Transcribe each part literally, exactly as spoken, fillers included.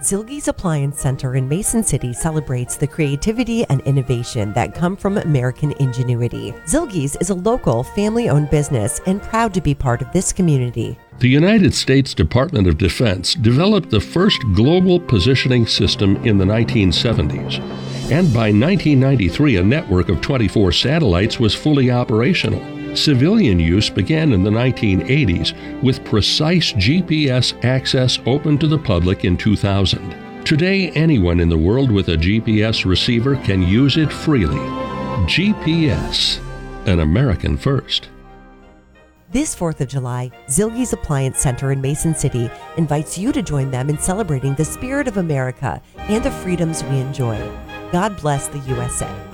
Zilge's Appliance Center in Mason City celebrates the creativity and innovation that come from American ingenuity. Zilge's is a local, family-owned business and proud to be part of this community. The United States Department of Defense developed the first global positioning system in the nineteen seventies. And by nineteen ninety-three, a network of twenty-four satellites was fully operational. Civilian use began in the nineteen eighties, with precise G P S access open to the public in two thousand. Today, anyone in the world with a G P S receiver can use it freely. G P S, an American first. This fourth of July, Zilge's Appliance Center in Mason City invites you to join them in celebrating the spirit of America and the freedoms we enjoy. God bless the U S A.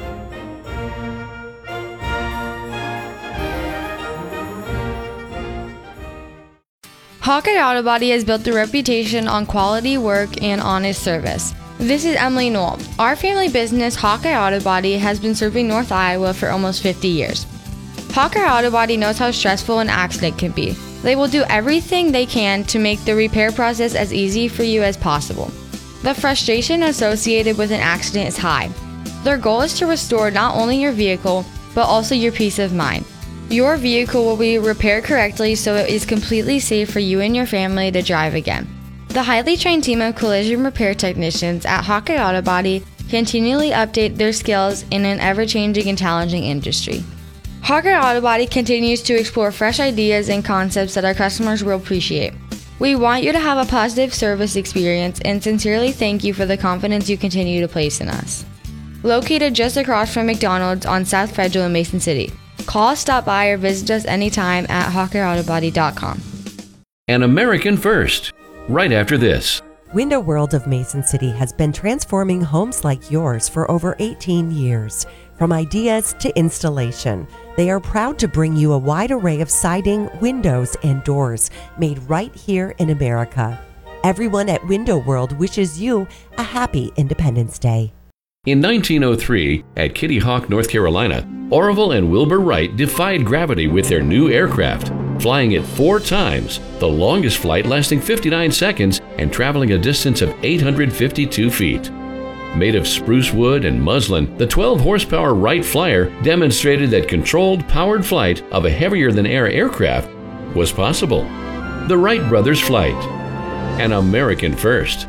Hawkeye Auto Body has built a reputation on quality work and honest service. This is Emily Knoll. Our family business, Hawkeye Auto Body, has been serving North Iowa for almost fifty years. Hawkeye Auto Body knows how stressful an accident can be. They will do everything they can to make the repair process as easy for you as possible. The frustration associated with an accident is high. Their goal is to restore not only your vehicle, but also your peace of mind. Your vehicle will be repaired correctly so it is completely safe for you and your family to drive again. The highly trained team of collision repair technicians at Hawkeye Auto Body continually update their skills in an ever-changing and challenging industry. Hawkeye Auto Body continues to explore fresh ideas and concepts that our customers will appreciate. We want you to have a positive service experience and sincerely thank you for the confidence you continue to place in us. Located just across from McDonald's on South Federal in Mason City. Call, stop by, or visit us anytime at hawkeye auto body dot com. An American first, right after this. Window World of Mason City has been transforming homes like yours for over eighteen years. From ideas to installation, they are proud to bring you a wide array of siding, windows, and doors made right here in America. Everyone at Window World wishes you a happy Independence Day. In nineteen oh three, at Kitty Hawk, North Carolina, Orville and Wilbur Wright defied gravity with their new aircraft, flying it four times, the longest flight lasting fifty-nine seconds and traveling a distance of eight hundred fifty-two feet. Made of spruce wood and muslin, the twelve horsepower Wright Flyer demonstrated that controlled, powered flight of a heavier-than-air aircraft was possible. The Wright brothers flight, an American first.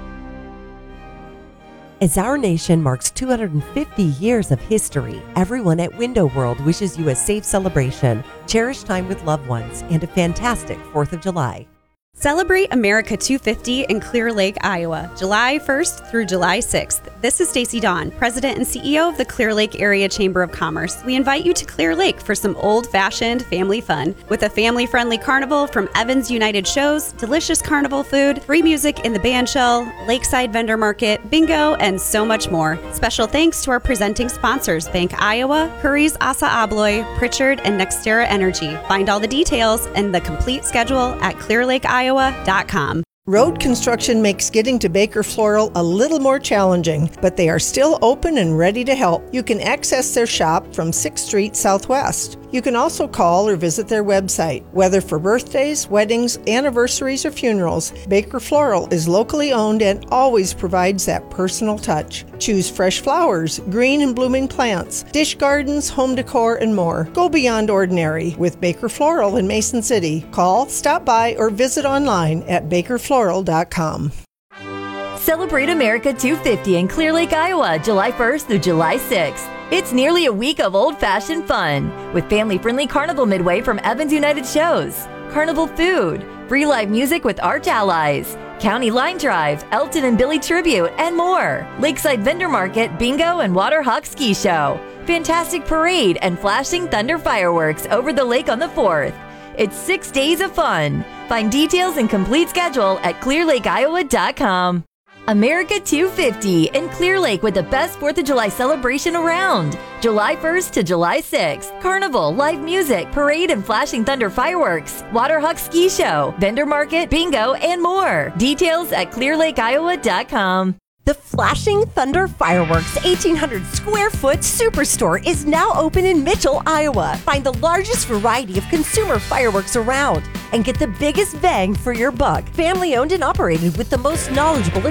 As our nation marks two hundred fifty years of history, everyone at Window World wishes you a safe celebration, cherished time with loved ones, and a fantastic fourth of July. Celebrate America two fifty in Clear Lake, Iowa, July first through July sixth. This is Stacy Dawn, President and C E O of the Clear Lake Area Chamber of Commerce. We invite you to Clear Lake for some old-fashioned family fun with a family-friendly carnival from Evans United Shows, delicious carnival food, free music in the band shell, lakeside vendor market, bingo, and so much more. Special thanks to our presenting sponsors, Bank Iowa, Curry's Asa Abloy, Pritchard, and Nextera Energy. Find all the details and the complete schedule at clear lake iowa dot com. Road construction makes getting to Baker Floral a little more challenging, but they are still open and ready to help. You can access their shop from sixth Street Southwest. You can also call or visit their website. Whether for birthdays, weddings, anniversaries, or funerals, Baker Floral is locally owned and always provides that personal touch. Choose fresh flowers, green and blooming plants, dish gardens, home decor, and more. Go beyond ordinary with Baker Floral in Mason City. Call, stop by, or visit online at baker floral dot com. Celebrate America two fifty in Clear Lake, Iowa, July first through July sixth. It's nearly a week of old-fashioned fun with family-friendly carnival midway from Evans United Shows, carnival food, free live music with Arch Allies, County Line Drive, Elton and Billy Tribute, and more. Lakeside Vendor Market, Bingo, and Water Hawk Ski Show. Fantastic parade and flashing thunder fireworks over the lake on the fourth. It's six days of fun. Find details and complete schedule at clear lake iowa dot com. America two fifty in Clear Lake with the best fourth of July celebration around. July first to July sixth. Carnival, live music, parade and flashing thunder fireworks, Water Hawk Ski Show, vendor market, bingo, and more. Details at clear lake iowa dot com. The Flashing Thunder Fireworks eighteen hundred square foot superstore is now open in Mitchell, Iowa. Find the largest variety of consumer fireworks around and get the biggest bang for your buck. Family owned and operated with the most knowledgeable